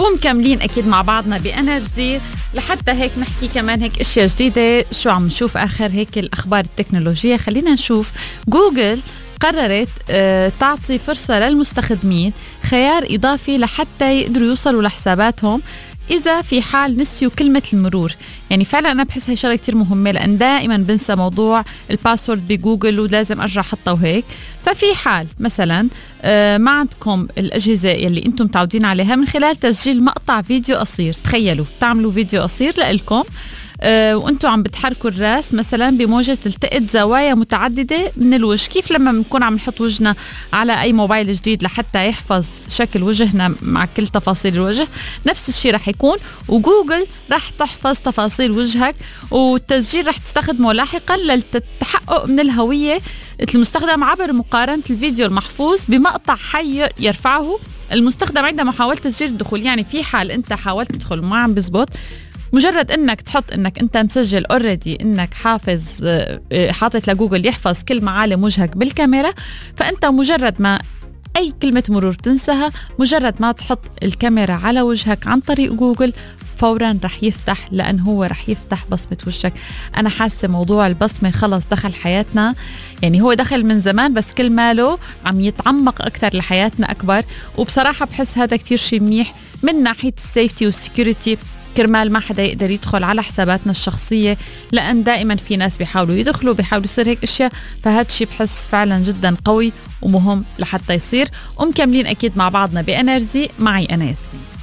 ومكملين أكيد مع بعضنا بأنرجي لحتى هيك نحكي كمان هيك أشياء جديدة. شو عم نشوف آخر هيك الأخبار التكنولوجية؟ خلينا نشوف. جوجل قررت تعطي فرصة للمستخدمين خيار إضافي لحتى يقدروا يوصلوا لحساباتهم إذا في حال نسيوا كلمة المرور. يعني فعلا أنا بحس هاي شغلة كتير مهمة، لأن دائما بنسى موضوع الباسورد بجوجل ولازم أرجع حطه وهيك. ففي حال مثلا ما عندكم الأجهزة يلي أنتم متعودين عليها، من خلال تسجيل مقطع فيديو قصير، تخيلوا تعملوا فيديو قصير لإلكم وانتوا عم بتحركوا الراس مثلا بموجة تلتقط زوايا متعددة من الوجه. كيف لما بنكون عم نحط وجهنا على اي موبايل جديد لحتى يحفظ شكل وجهنا مع كل تفاصيل الوجه، نفس الشيء رح يكون. وجوجل رح تحفظ تفاصيل وجهك، والتسجيل رح تستخدمه لاحقا للتحقق من الهوية المستخدم عبر مقارنة الفيديو المحفوظ بمقطع حي يرفعه المستخدم عندما حاول تسجيل الدخول. يعني في حال انت حاولت تدخل ما عم بزبط، مجرد انك تحط انك انت مسجل اوريدي، انك حافظ حاطط لجوجل يحفظ كل معالم وجهك بالكاميرا، فانت مجرد ما اي كلمة مرور تنساها، مجرد ما تحط الكاميرا على وجهك عن طريق جوجل فورا رح يفتح، لأن هو رح يفتح بصمة وجهك. أنا حاسة موضوع البصمة خلص دخل حياتنا، يعني هو دخل من زمان بس كل ماله عم يتعمق أكثر لحياتنا أكبر. وبصراحة بحس هذا كتير شيء منيح من ناحية السيفتي والسيكوريتي، كرمال ما حدا يقدر يدخل على حساباتنا الشخصية، لأن دائما في ناس بيحاولوا يدخلوا، بيحاولوا يصير هيك أشياء. فهذا الشيء بحس فعلا جدا قوي ومهم لحتى يصير. ومكملين أكيد مع بعضنا بأنرجي، معي أنا ياسمين.